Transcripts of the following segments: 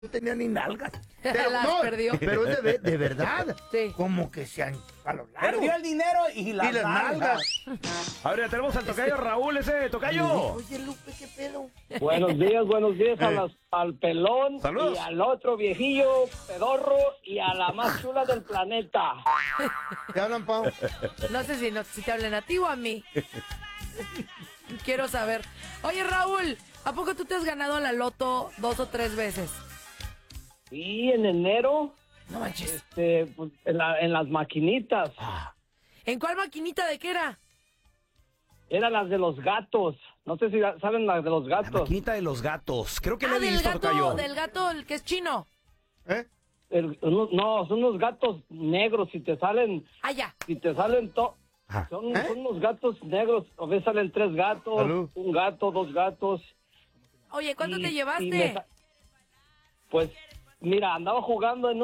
no tenía ni nalgas. Las perdió. Pero es de verdad. Sí. Como que se han palolado. Perdió el dinero y las nalgas. Ahora tenemos al tocayo Raúl, ese tocayo. Oye, Lupe, ¿qué pedo? Buenos días al pelón. Saludos. Y al otro viejillo pedorro y a la más chula del planeta. ¿Te hablan, Pau? No sé si te hablan a ti o a mí. Quiero saber. Oye, Raúl, ¿a poco tú te has ganado la loto 2 o 3 veces? Y en enero, No manches. pues, en las maquinitas. ¿En cuál maquinita de qué era? Eran las de los gatos. No sé si saben las de los La gatos. maquinita de los gatos. Creo que le he visto, del tocayo. gato, el que es chino. ¿Eh? No, son unos gatos negros. Si te salen Ya. Ajá. son unos gatos negros. A veces salen 3 gatos, Salud. un gato, 2 gatos. Oye, ¿cuánto Y- te y llevaste? Pues, mira, andaba jugando en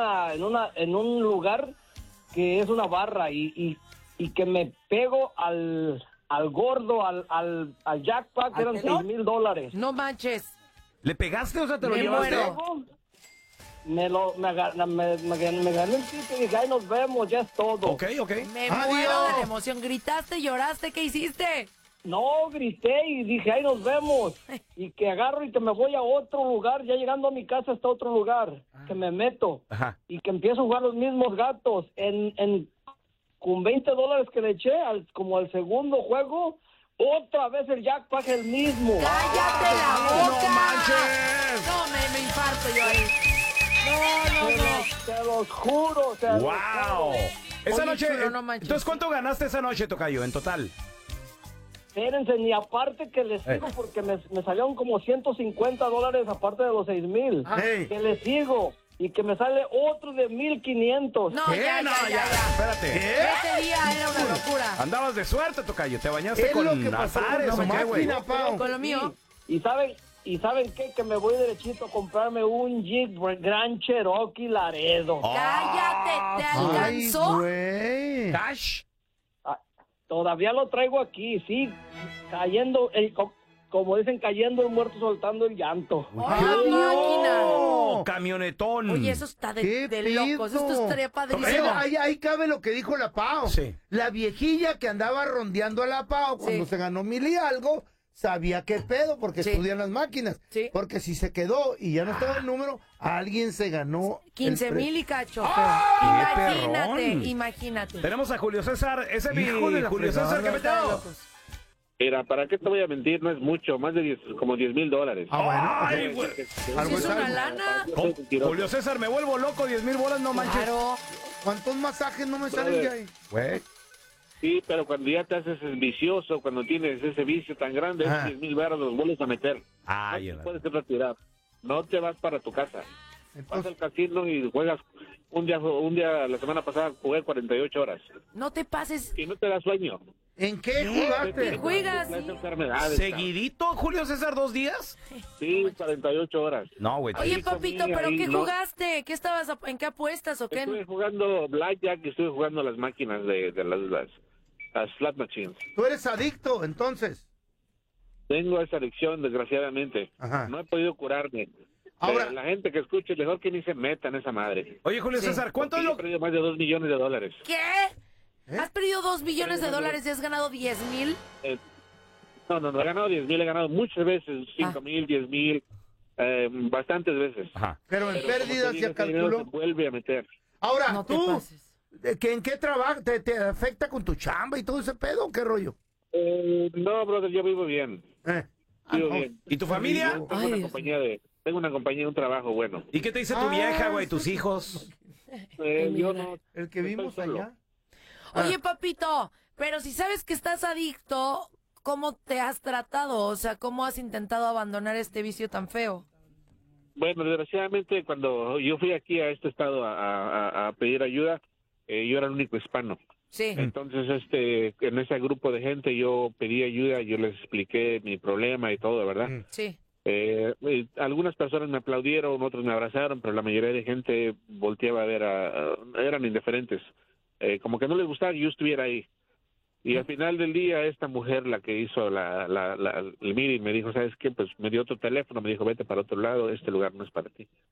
un lugar que es una barra y que me pego al gordo, al jackpot, eran $6,000. No manches. ¿Le pegaste o sea te lo Me llevaste? muero. Me gané el sitio y dije, ay, nos vemos, ya es todo. Ok. Me Adiós. muero de la emoción. ¿Gritaste, lloraste? ¿Qué hiciste? No, grité y dije, ay, nos vemos. Y que agarro y que me voy a otro lugar, ya llegando a mi casa está otro lugar, que me meto. Ajá. Y que empiezo a jugar los mismos gatos. Con $20 que le eché, como al segundo juego, otra vez el jackpot el mismo. ¡Cállate la boca! ¡No manches! No, me infarto yo ahí. No. Te los juro. Te los juro. ¡Wow! Esa Oye, noche. chulo, no manches. Entonces, ¿cuánto ganaste esa noche, tocayo, en total? Espérense, ni aparte que les sigo, porque me salieron como $150 aparte de los 6,000. Ey. Que les sigo. Y que me sale otro de 1,500. No, ¿Qué? ya. Espérate. Ese día era una locura. Andabas de suerte, tocayo. ¿Te bañaste Es lo con que pasó con azares la o qué, güey? máquina, Pau. Con lo mío. ¿Y saben qué? Que me voy derechito a comprarme un Jeep Grand Cherokee Laredo. Cállate, ¿te Ay, alcanzó? güey. Cash. Todavía lo traigo aquí, sí. Cayendo, como dicen, cayendo el muerto, soltando el llanto. ¡Hola, máquina! ¡Oh! Camionetón. Oye, eso está ¿Qué de locos. Esto estaría padrísimo. Ahí cabe lo que dijo la Pau. Sí. La viejilla que andaba rondeando a la Pau cuando Sí. se ganó 1,000 y algo, sabía qué pedo porque Sí. estudian las máquinas. Sí. Porque si se quedó y ya no estaba el número, alguien se ganó. 15,000 y cacho. ¡Qué perrón! Imagínate. Tenemos a Julio César. Ese es mi Hijo de la Julio César, ¿qué Está de metió? locos. Mira, ¿para qué te voy a mentir? No es mucho, más de como $10,000. Ah, bueno. ¡Ay, ok. güey! Algo Si es es una algo. lana. Oh, Julio César, me vuelvo loco, 10,000 bolas, no manches. Claro. ¿Cuántos masajes no me salen de ahí? Güey. Sí, pero cuando ya te haces vicioso, cuando tienes ese vicio tan grande, Ajá. 10,000 baros los vuelves a meter. Ay, No te puedes retirar. No te vas para tu casa. Vas al casino y juegas un día, la semana pasada jugué 48 horas. No te pases. Y no te da sueño. ¿En qué ¿Qué jugaste? juegas? Las enfermedades. ¿Seguidito, Julio César, 2 días? Sí, 48 horas. No, güey. Oye, Ahí papito, comí, ¿pero ahí qué no. jugaste? ¿Qué ¿En qué apuestas o Estuve qué? jugando blackjack y estuve jugando las máquinas de las slot machines. Tú eres adicto, entonces. Tengo esa adicción, desgraciadamente. Ajá. No he podido curarme. Ahora- La gente que escuche, mejor que ni se meta en esa madre. Oye, Julio Sí. César, ¿cuánto es Porque yo lo he perdido más de $2 millones. ¿Qué? ¿Eh? ¿Has perdido 2 millones de dólares y has ganado 10,000? No, he ganado 10,000, he ganado muchas veces, Ah. 5,000, 10,000, bastantes veces. Ajá. Pero en Pero como pérdidas te ya digo, ese dinero calculó. se vuelve a meter. Ahora, No te tú, pases. ¿en qué trabajo? ¿Te afecta con tu chamba y todo ese pedo o qué rollo? No, brother, yo vivo bien. Vivo no. bien. ¿Y tu familia? Tengo Ay, una Dios tengo una compañía, un trabajo bueno. ¿Y qué te dice tu vieja, güey, tus hijos? Yo no. El que estoy vimos solo. allá. Oye, papito, pero si sabes que estás adicto, ¿cómo te has tratado? O sea, ¿cómo has intentado abandonar este vicio tan feo? Bueno, desgraciadamente, cuando yo fui aquí a este estado a pedir ayuda, yo era el único hispano. Sí. Entonces, en ese grupo de gente yo pedí ayuda, yo les expliqué mi problema y todo, ¿verdad? Sí. Algunas personas me aplaudieron, otros me abrazaron, pero la mayoría de gente volteaba a ver, eran indiferentes. Como que no les gustaba que yo estuviera ahí. Y al final del día, esta mujer, la que hizo el meeting, me dijo, ¿sabes qué? Pues me dio tu teléfono, me dijo, vete para otro lado, este lugar no es para ti.